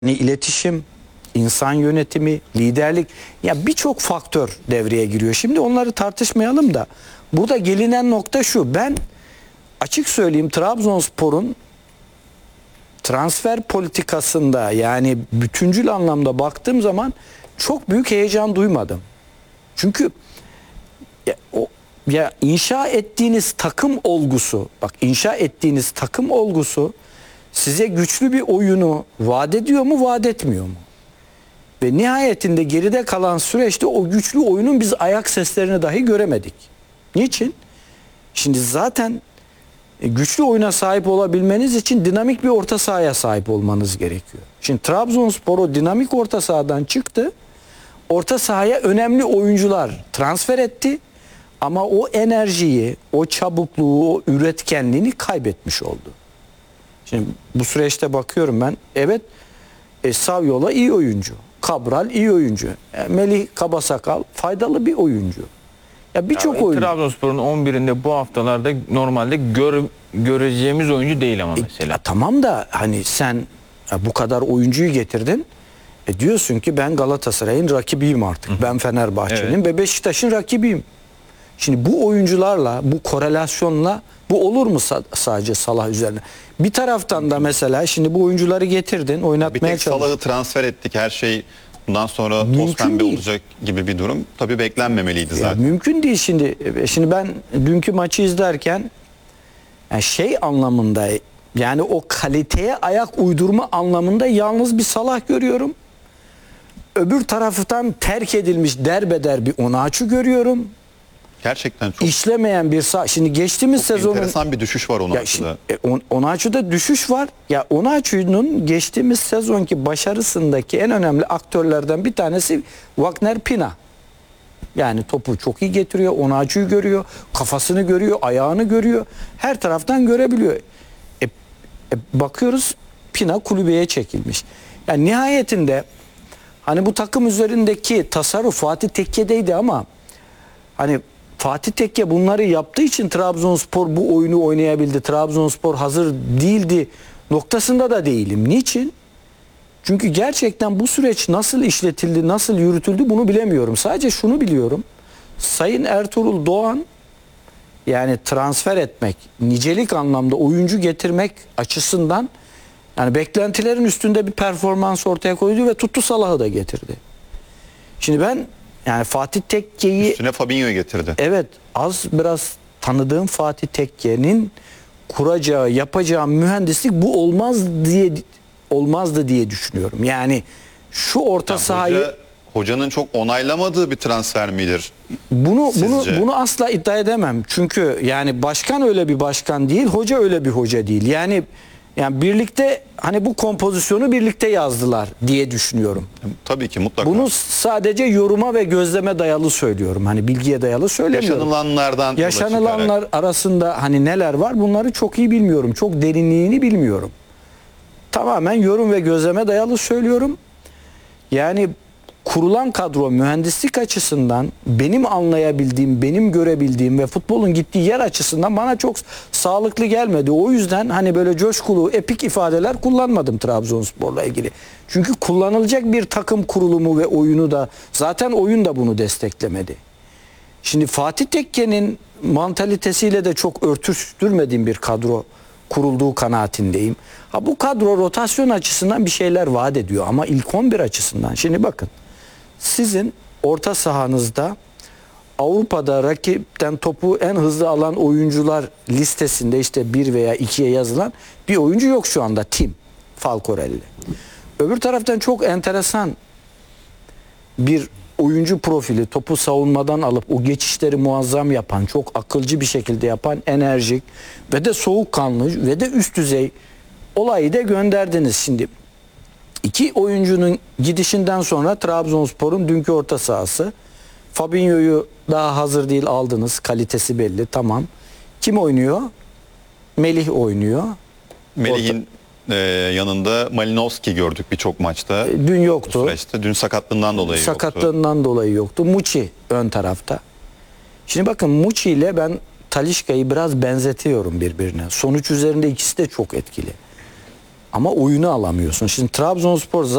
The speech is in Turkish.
iletişim, insan yönetimi, liderlik, ya birçok faktör devreye giriyor. Şimdi onları tartışmayalım da burada gelinen nokta şu: ben açık söyleyeyim, Trabzonspor'un transfer politikasında, yani bütüncül anlamda baktığım zaman çok büyük heyecan duymadım. Çünkü inşa ettiğiniz takım olgusu, bak, inşa ettiğiniz takım olgusu size güçlü bir oyunu vaat ediyor mu, vaat etmiyor mu? Ve nihayetinde geride kalan süreçte o güçlü oyunun biz ayak seslerini dahi göremedik. Niçin? Şimdi zaten güçlü oyuna sahip olabilmeniz için dinamik bir orta sahaya sahip olmanız gerekiyor. Şimdi Trabzonspor o dinamik orta sahadan çıktı. Orta sahaya önemli oyuncular transfer etti. Ama o enerjiyi, o çabukluğu, o üretkenliğini kaybetmiş oldu. Şimdi bu süreçte bakıyorum ben. Evet, Saviola iyi oyuncu. Cabral iyi oyuncu. Melih Kabasakal faydalı bir oyuncu. Ya birçok oyuncu. Trabzonspor'un 11'inde bu haftalarda normalde göreceğimiz oyuncu değil ama mesela. Tamam da hani sen bu kadar oyuncuyu getirdin. Diyorsun ki ben Galatasaray'ın rakibiyim artık. Ben Fenerbahçe'nin ve Beşiktaş'ın rakibiyim. Şimdi bu oyuncularla, bu korelasyonla bu olur mu sadece Salah üzerine? Bir taraftan da mesela şimdi bu oyuncuları getirdin, oynatmaya bir tek çalıştın. Salah'ı transfer ettik, her şey bundan sonra toz pembe olacak gibi bir durum tabii beklenmemeliydi zaten. Mümkün değil şimdi. Şimdi ben dünkü maçı izlerken şey anlamında, yani o kaliteye ayak uydurma anlamında yalnız bir Salah görüyorum. Öbür taraftan terk edilmiş derbeder bir Onaçu görüyorum. Gerçekten çok işlemeyen bir şimdi geçtiğimiz sezonun enteresan bir düşüş var Onaçu'da. Onaçu'da düşüş var. Ya Onaçu'nun geçtiğimiz sezonki başarısındaki en önemli aktörlerden bir tanesi Wagner Pina. Yani topu çok iyi getiriyor. Onaçu'yu görüyor. Kafasını görüyor. Ayağını görüyor. Her taraftan görebiliyor. Bakıyoruz, Pina kulübeye çekilmiş. Yani nihayetinde hani bu takım üzerindeki tasarruf Fatih Tekke'deydi ama hani Fatih Tekke bunları yaptığı için Trabzonspor bu oyunu oynayabildi. Trabzonspor hazır değildi noktasında da değilim. Niçin? Çünkü gerçekten bu süreç nasıl işletildi, nasıl yürütüldü bunu bilemiyorum. Sadece şunu biliyorum: Sayın Ertuğrul Doğan, yani transfer etmek, nicelik anlamda oyuncu getirmek açısından yani beklentilerin üstünde bir performans ortaya koydu ve tuttu, Salah'ı da getirdi. Şimdi ben yani Fatih Tekke'yi üstüne Fabinho'yu getirdi. Evet, az biraz tanıdığım Fatih Tekke'nin kuracağı, yapacağı mühendislik bu olmazdı diye düşünüyorum. Yani şu orta sahayı Hocanın çok onaylamadığı bir transfer midir? Bunu asla iddia edemem. Çünkü yani başkan öyle bir başkan değil, hoca öyle bir hoca değil. Yani birlikte hani bu kompozisyonu birlikte yazdılar diye düşünüyorum. Tabii ki, mutlaka. Bunu sadece yoruma ve gözleme dayalı söylüyorum. Hani bilgiye dayalı söylemiyorum. Yaşanılanlar arasında hani neler var bunları çok iyi bilmiyorum. Çok derinliğini bilmiyorum. Tamamen yorum ve gözleme dayalı söylüyorum. Yani kurulan kadro mühendislik açısından benim anlayabildiğim, benim görebildiğim ve futbolun gittiği yer açısından bana çok sağlıklı gelmedi. O yüzden hani böyle coşkulu, epik ifadeler kullanmadım Trabzonspor'la ilgili. Çünkü kullanılacak bir takım kurulumu ve oyunu da, zaten oyun da bunu desteklemedi. Şimdi Fatih Tekke'nin mantalitesiyle de çok örtüştürmediğim bir kadro kurulduğu kanaatindeyim. Bu kadro rotasyon açısından bir şeyler vaat ediyor ama ilk 11 açısından, şimdi bakın, sizin orta sahanızda Avrupa'da rakipten topu en hızlı alan oyuncular listesinde işte 1 veya 2'ye yazılan bir oyuncu yok şu anda, Tim Falcorelli. Öbür taraftan çok enteresan bir oyuncu profili, topu savunmadan alıp o geçişleri muazzam yapan, çok akılcı bir şekilde yapan, enerjik ve de soğukkanlı ve de üst düzey olayı da gönderdiniz. Şimdi iki oyuncunun gidişinden sonra Trabzonspor'un dünkü orta sahası, Fabinho'yu daha hazır değil, aldınız, kalitesi belli, tamam. Kim oynuyor? Melih oynuyor. Melih'in yanında Malinowski gördük birçok maçta. Dün yoktu. Dün sakatlığından dolayı Sakatlığından dolayı yoktu. Muçi ön tarafta. Şimdi bakın, Muçi ile ben Talisca'yı biraz benzetiyorum birbirine. Sonuç üzerinde ikisi de çok etkili. ama oyunu alamıyorsun. Şimdi Trabzonspor